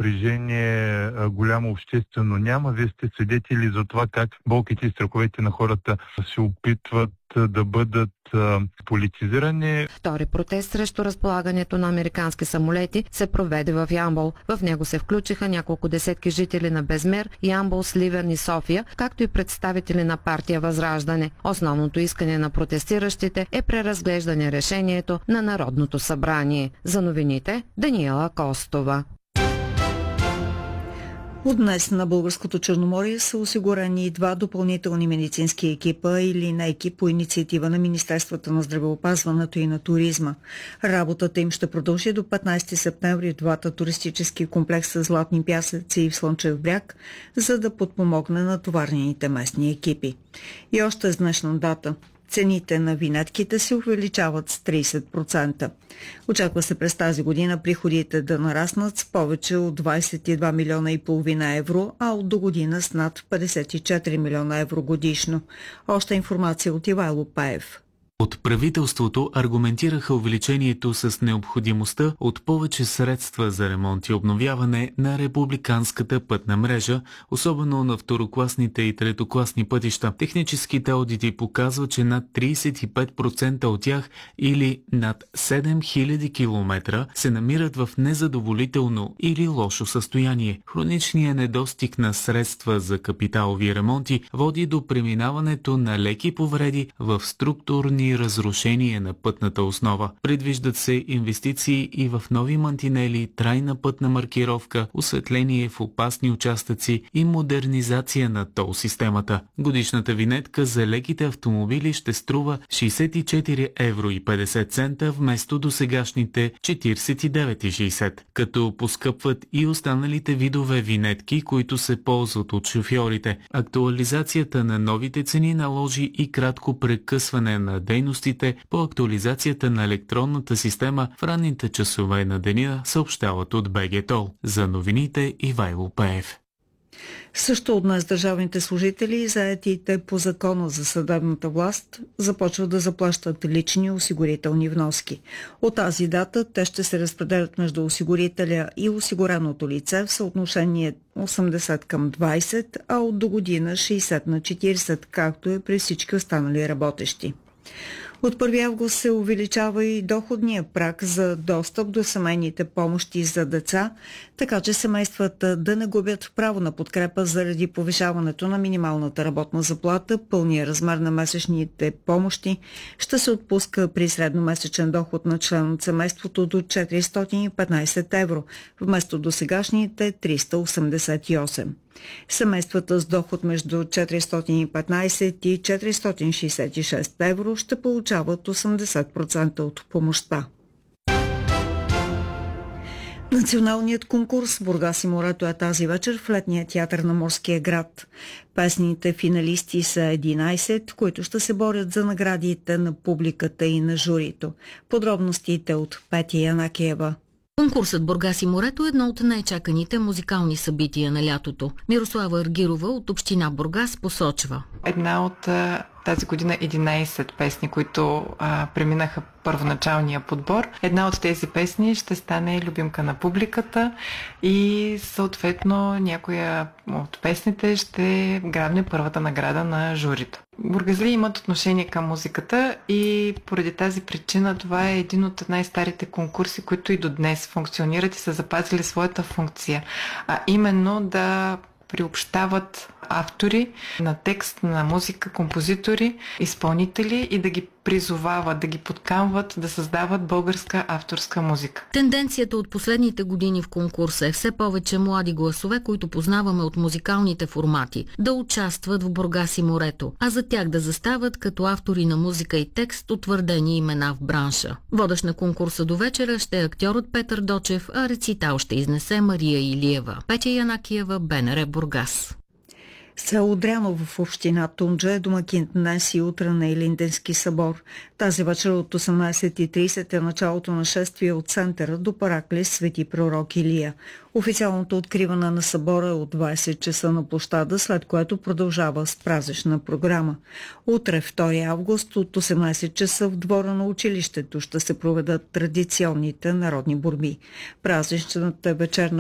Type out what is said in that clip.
напрежение голямо обществено няма. Вие сте свидетели за това как болките и страховете на хората се опитват да бъдат политизирани. Втори протест срещу разполагането на американски самолети се проведе в Ямбол. В него се включиха няколко десетки жители на Безмер, Ямбол, Сливен и София, както и представители на партия Възраждане. Основното искане на протестиращите е преразглеждане решението на Народното събрание. За новините Даниела Костова. От днес на Българското Черноморие са осигурени 2 допълнителни медицински екипа и линейки по инициатива на Министерствата на здравеопазването и на туризма. Работата им ще продължи до 15 септември в двата туристически комплекса Златни пясъци и в Слънчев бряг, за да подпомогне натоварените местни екипи. И още с днешна дата цените на винетките се увеличават с 30%. Очаква се през тази година приходите да нараснат с повече от 22 милиона и половина евро, а от до година с над 54 милиона евро годишно. Още информация от Ивайло Паев. От правителството аргументираха увеличението с необходимостта от повече средства за ремонт и обновяване на републиканската пътна мрежа, особено на второкласните и третокласни пътища. Техническите аудити показват, че над 35% от тях или над 7000 км се намират в незадоволително или лошо състояние. Хроничният недостиг на средства за капиталови ремонти води до преминаването на леки повреди в структурни разрушение на пътната основа. Предвиждат се инвестиции и в нови мантинели, трайна пътна маркировка, осветление в опасни участъци и модернизация на тол системата. Годишната винетка за леките автомобили ще струва 64 евро и 50 цента вместо досегашните 49,60, като поскъпват и останалите видове винетки, които се ползват от шофьорите. Актуализацията на новите цени наложи и кратко прекъсване на дейностите по актуализацията на електронната система в ранните часове на деня, съобщават от БГТОЛ. За новините Ивайло Пеев. Също от днес държавните служители и заетите по закона за съдебната власт започват да заплащат лични осигурителни вноски. От тази дата те ще се разпределят между осигурителя и осигуреното лице в съотношение 80:20, а от до година 60:40, както е при всички останали работещи. От 1 август се увеличава и доходния праг за достъп до семейните помощи за деца, така че семействата да не губят право на подкрепа заради повишаването на минималната работна заплата. Пълният размер на месечните помощи ще се отпуска при средномесечен доход на член от семейството до 415 евро, вместо досегашните 388. Семействата с доход между 415 и 466 евро ще получават 80% от помощта. Националният конкурс Бургас и морето е тази вечер в летния театър на Морския град. Песните финалисти са 11, които ще се борят за наградите на публиката и на журито. Подробностите от Петя Янакиева. Конкурсът Бургас и морето е едно от най-чаканите музикални събития на лятото. Мирослава Аргирова от община Бургас посочва. Една от тази година 11 песни, които преминаха първоначалния подбор. Една от тези песни ще стане любимка на публиката и съответно някоя от песните ще грабне първата награда на журито. Бургазли имат отношение към музиката и поради тази причина това е един от най-старите конкурси, които и до днес функционират и са запазили своята функция, а именно да приобщават автори на текст, на музика, композитори, изпълнители и да ги призовават, да ги подканват да създават българска авторска музика. Тенденцията от последните години в конкурса е все повече млади гласове, които познаваме от музикалните формати, да участват в Бургас и морето, а за тях да застават като автори на музика и текст утвърдени имена в бранша. Водещ на конкурса до вечера ще е актьорът Петър Дочев, а рецитал ще изнесе Мария Илиева. Петя Янакиева, БНР Бургас. Село Дряново в община Тунджа е домакин днес и утре на Илинденски събор. Тази вечер от 18:30 е началото на шествие от центъра до Параклис Свети пророк Илия. Официалното откриване на събора е от 20 часа на площада, след което продължава с празнична програма. Утре, 2 август, от 18 часа в двора на училището ще се проведат традиционните народни борби. Празничната вечерна